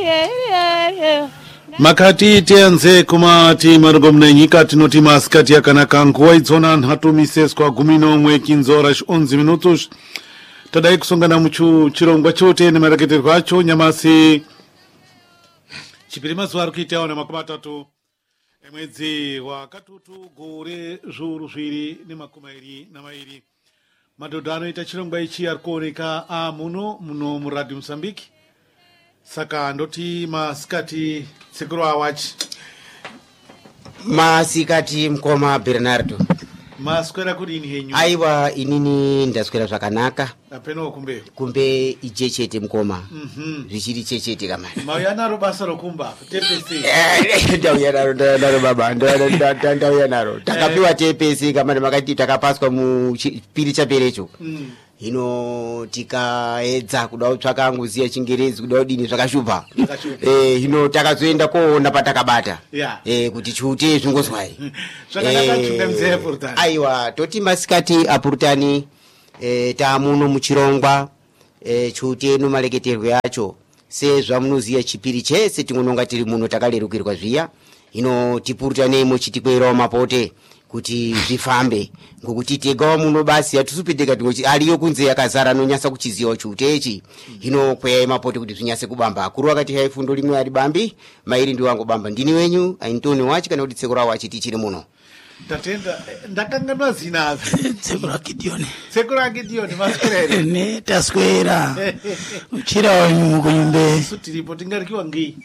makati tenze kumati marugomne nyika tinoti maskati yakanaka nguva idzona nhatumiseswa gumi nomwe kinzora 11 minutos tadai kusongana muchu chirongwa chote nemareketerwa acho nyamasi chipiri mazuva ari kuitawo namakumi atatu emwedzi wa katutu gore zviuru zviri nemakumi mairi namairi madhodha anoita chirongwa ichi ari kuoneka muno muradio Mozambique. Saka ndoti masikati sekuru awachi masikati mkoma Bernardo maswera kudini henyu aiwa inini ndaswera zvakanaka apeno kumbe ichechete mkoma zvichiri chechete kamani mauya naro basa rokumba tepesi ndauya naro baba ndauya naro takapiwa tepesi kamani makati takapaswa muchipiri chaperecho hino tikaedza kuda kutsvaka nguziya chingezi kuda kudini zvakashupa hino takazoenda koona patakabata kuti chute zvingozwai aiwa toti masikati apurutani taamuno muchirongwa chute nomaleketerwe acho sezvamunoziya chipiri chese tingononga tiri muno takalerukirwa zviya hino tipurutanemo chitikwerawo mapote kuti zvifambe ngokuti tegawo muno basi hatusupedeka tingoti aliyo kunze yakazara anonyasa kuchiziyawo chutechi hino kweyai mapote kuti zvinyase kubamba akuru akati hai fundo limwe ari bambi mairi ndiwo angobamba ndini wenyu Aintoni wachi kana kuti tsekura wachi tichiri muno tatenda ndakanganwa zina Tsekura Gideon maskerere ne taskwera uchira wanyu kunyumbe sutiripo tingarikiwa ngi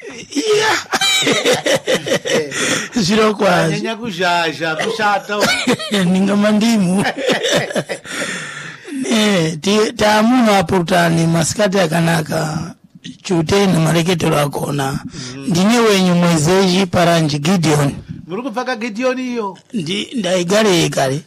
zero kwa nyanya kujaja kushata ninga mandimu taamuno apurutani masikati akanaka chute nemareketero akona ndine wenyu mwezeji paranji Gideon muri kubvaka Gideon iyo ndaigare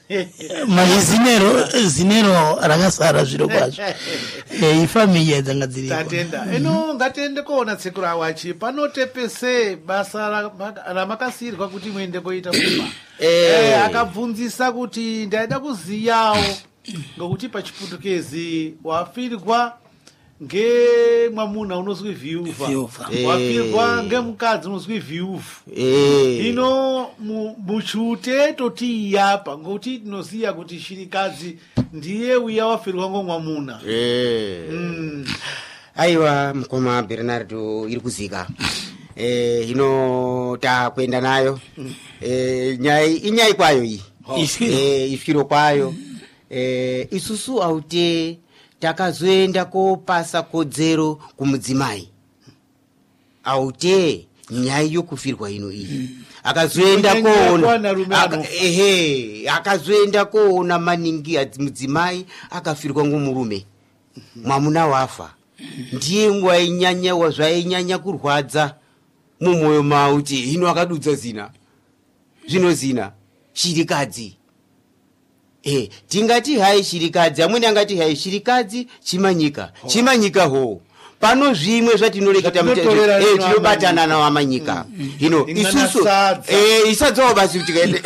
mazinero rakasara zviro kwazvo ifamilia dzanga dziripo tatenda ino ngatende kuona tsekuru awachi panotepese basa ramakasirwa kuti muende koita kumba akabvunzisa kuti ndaida kuziyawo ngokuti pachiputukezi wafirwa ngemwamuna unozwi viuva wafirwa ngemukadzi unozwi viuvu hino muchute toti yapa ngokuti tinoziya kuti shirikadzi ndiye uya wafirwa ngomwamuna aiwa mkoma Bernardo iri kuzika hino takwenda nayo inyai kwayo iyi ifiro kwayo isusu aute takazoenda kopasa kodzero kumudzimai aute nyaya yokufirwa ino iyi akazoenda koona maningi mudzimai akafirwa ngomurume mwamuna wafa ndiye wainyanya zvainyanya kurwadza mumwoyo mauti hino akadudza zina shirikadzi tingati hai shirikadzi amweni angati hai shirikadzi chimanyika ho pano zvimwe zvatinoreketa tinobatana nawo amanyika hino isusu isadzawo basi kuti kaende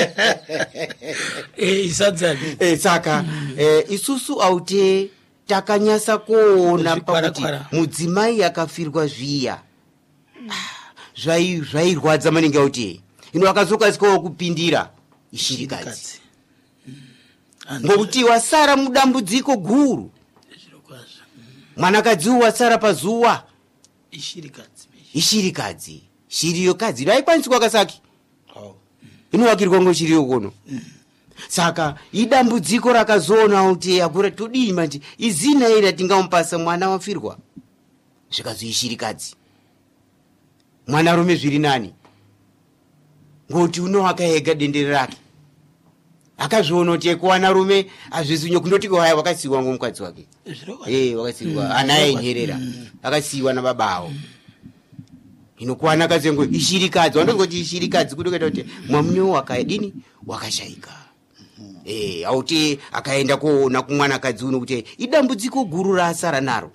isadzani saka isusu aute takanyasa kuona pakuti mudzimai akafirwa zviya zvairwadza maningi auti hino akazokasikawo kupindira ishirikadzi ngokuti wasara mudambudziko guru mwanakadzi wasara pazuwa ishirikadzi shiriyo kadzi aikwaniswa kasaki inowakirwa ngoshiriyo kono saka idambudziko rakazoona kuti akura todini manje izina ira tingampasa mwana wafirwa zvikazi ishirikadzi mwana rume zviri nani ngokuti unowaka ega dendere rake akazviona kuti ekuwana rume azvizinyo kundoti kwaya wakasiiwa ngomukadzi wake wakasiiwa ana ainyerera akasiiwa nababa awo inokuwana kazengo ishirikadzi wandongoti ishirikadzi kutokaita kuti mwamunyo wakadini wakashayika auti akaenda koona kumwanakadzi uno kuti idambudziko guru raasara naro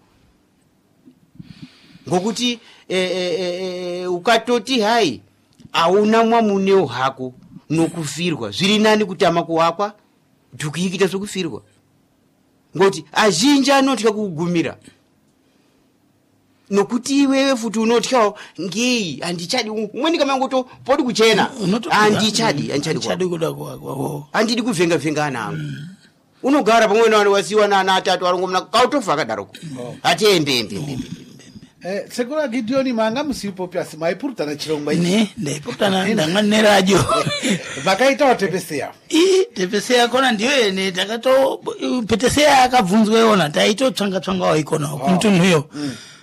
ngokuti ukatoti hai auna mwamuneo hako nokufirwa zviri nani kutama kuwakwa tukuyikita zvokufirwa ngoti azhinji anotya kugumira nokuti wewe futi unotyawo ngei andichadi umweni kama ngoto podi kuchena andichadi kuda kwa andidi kuvenga anangu unogara pamwe nawo wasiwa na ana atatu arongomna kautofa akadaroko atembe sekula Gideon manga musipo pya simaipurutana chirongwa ne ndaipurutana ndangane radio vakaita watepesea tepesea kona ndiyo ene takato petesea akabvunzwe ona taito tsanga waikona kumtunhu yo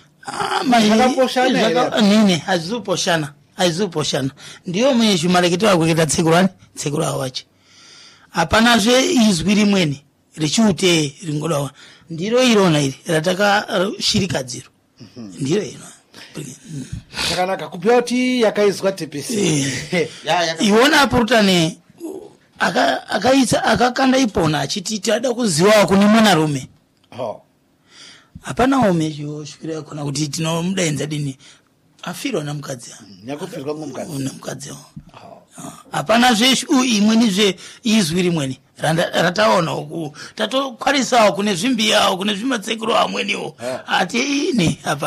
nini azizoposhana ndiyo mwenye shumaleketwa kweketa tsekula wache apana zve izwi rimweni richiute ringodawa ndiro irona iri rataka shirikadziro ndiro ino chakanaka kupya kuti yakaizwa tepesi iwona apurutane akakanda ipona achiti tada kuziwa kune mwanarume hapana omejo shukira kona kuti tinomudainza dini afirwa namukadzi nyakufirwa namukadzi hapana zveshu imweni zve izwi rimweni rataona uku tatokwarisawo kune zvimbiyawo kune zvimatsekero amweniwo ati ini hapana